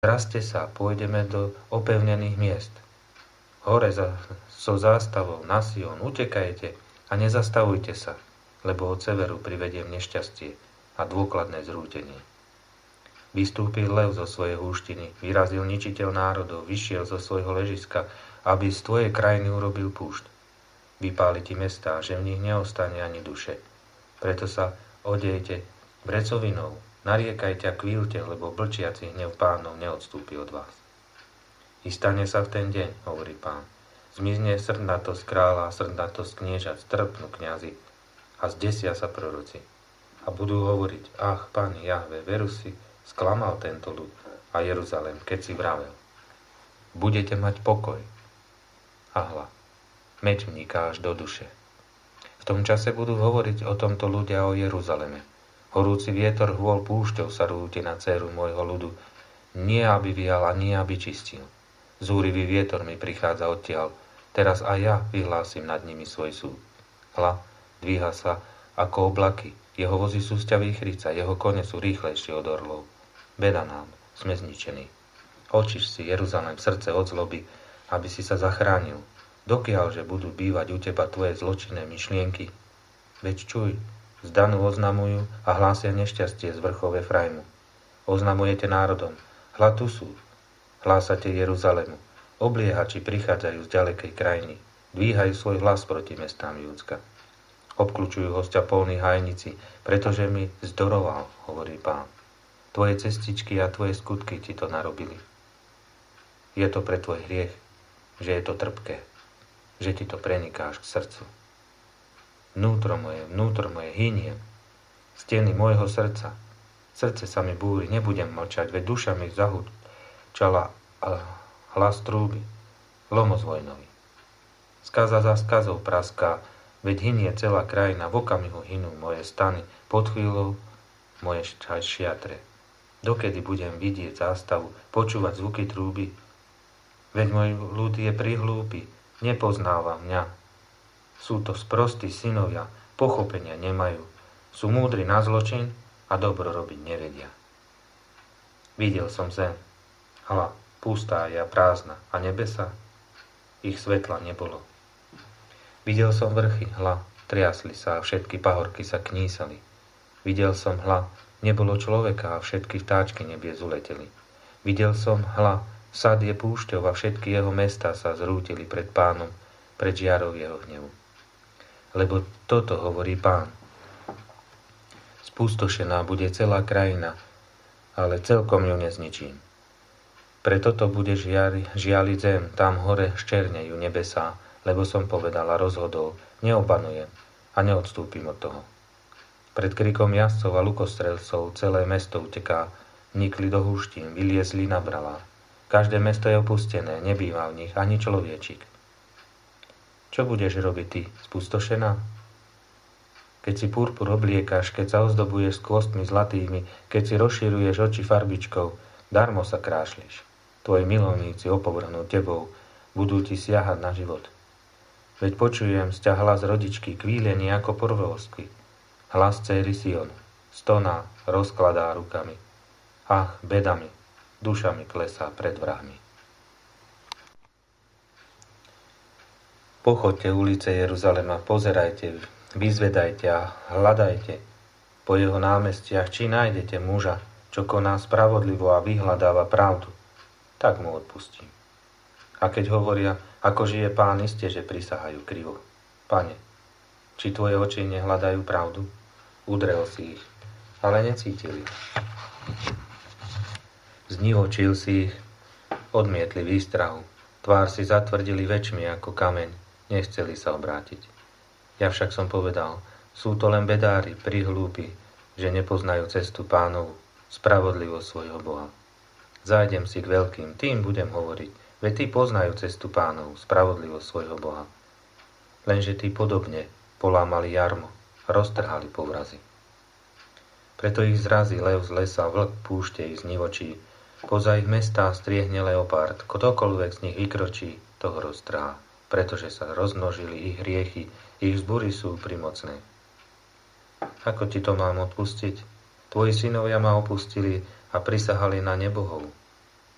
Zraste sa, pôjdeme do opevnených miest. Hore so zástavou na Sion, utekajte a nezastavujte sa, lebo od severu privediem nešťastie a dôkladné zrútenie. Vystúpil lev zo svojej húštiny, vyrazil ničiteľ národov, vyšiel zo svojho ležiska, aby z tvojej krajiny urobil púšť. Vypáli ti mestá, že v nich neostane ani duše. Preto sa odejte vrecovinou, nariekajte a kvílte, lebo blčiaci hnev Pánov neodstúpi od vás. I stane sa v ten deň, hovorí Pán. Zmizne srdnatosť kráľa a srdnatosť kniežat, strpnú kňazi a zdesia sa proroci. A budú hovoriť, ach, Pán Jahve, veru si sklamal tento ľud a Jeruzalém, keď si vravel. Budete mať pokoj. A hľa, meč vniká až do duše. V tom čase budú hovoriť o tomto ľudia o Jeruzaleme. Horúci vietor hôl púšťou sa rúti na dcéru môjho ľudu, nie aby vial a nie aby čistil. Zúrivý vietor mi prichádza odtiaľ, teraz aj ja vyhlásim nad nimi svoj súd. Hľa, dvíha sa ako oblaky, jeho vozy sú sťa výchrica, jeho kone sú rýchlejšie od orlov. Beda nám, sme zničení. Očiš si, Jeruzalém, srdce od zloby, aby si sa zachránil. Dokiaľže budú bývať u teba tvoje zločinné myšlienky? Veď čuj, z Danu oznamujú a hlásia nešťastie z vrchov Efraimu. Oznamujete národom, hľa tu sú. Hlásate Jeruzalému, obliehači prichádzajú z ďalekej krajiny, dvíhajú svoj hlas proti mestám Júdska. Obkľučujú hostia polní hajnici, pretože mi zdoroval, hovorí Pán. Tvoje cestičky a tvoje skutky ti to narobili. Je to pre tvoj hriech, že je to trpké, že ti to prenikáš k srdcu. Vnútro moje, hyniem. Steny môjho srdca. Srdce sa mi búri, nebudem mlčať, veď duša mi zahúčala hlas trúby. Lomos vojnový. Skaza za skazou praská, veď hynie celá krajina, v okamihu hynú moje stany, pod chvíľou moje šiatre. Dokedy budem vidieť zástavu, počúvať zvuky trúby? Veď môj ľud je prihlúpy, nepoznáva mňa. Sú to sprostí synovia, pochopenia nemajú. Sú múdri na zločin a dobro robiť nevedia. Videl som zem, hľa, pustá je a prázdna, a nebesa, ich svetla nebolo. Videl som vrchy, hľa, triasli sa a všetky pahorky sa knísali. Videl som, hľa, nebolo človeka a všetky vtáčky nebies uleteli. Videl som, hľa, sad je púšťou a všetky jeho mestá sa zrútili pred Pánom, pred žiarou jeho hnevu. Lebo toto hovorí Pán. Spustošená bude celá krajina, ale celkom ju nezničím. Preto to bude žialiť zem, tam hore ščernejú nebesá, lebo som povedal a rozhodol, neobanujem a neodstúpim od toho. Pred krikom jazdcov a lukostrelcov celé mesto uteká, vnikli do húštín, vyliezli na bralá. Každé mesto je opustené, nebýva v nich ani človečik. Čo budeš robiť ty, spustošená? Keď si purpur obliekaš, keď sa ozdobuješ s kôstmi zlatými, keď si rozširuješ oči farbičkou, darmo sa krášliš. Tvoji milovníci opovrhnú tebou, budú ti siahať na život. Veď počujem z ťa hlas rodičky, kvílený ako porvostky. Hlas céry Sionu, stoná, rozkladá rukami. Ach, bedami, duša mi klesá pred vrahmi. Pochoďte ulice Jeruzalema, pozerajte, vyzvedajte a hľadajte po jeho námestiach, či nájdete muža, čo koná spravodlivo a vyhľadáva pravdu, tak mu odpustím. A keď hovoria, ako žije Pán, iste, že prisahajú krivo. Pane, či tvoje oči nehľadajú pravdu? Udrel si ich, ale necítili. Znivočil si ich, odmietli výstrahu, tvár si zatvrdili väčšmi ako kameň, nechceli sa obrátiť. Ja však som povedal, sú to len bedári, prihlúpi, že nepoznajú cestu Pánovu, spravodlivosť svojho Boha. Zájdem si k veľkým, tým budem hovoriť, veď tí poznajú cestu Pánovu, spravodlivosť svojho Boha. Lenže tí podobne polámali jarmo, roztrhali povrazy. Preto ich zrazí lev z lesa, vlk púšte ich znivočí, poza ich mestá striehne leopard, ktokoľvek z nich vykročí, toho roztrhá, pretože sa rozmnožili ich hriechy, ich vzbury sú primocné. Ako ti to mám odpustiť? Tvoji synovia ma opustili a prisahali na nebohov.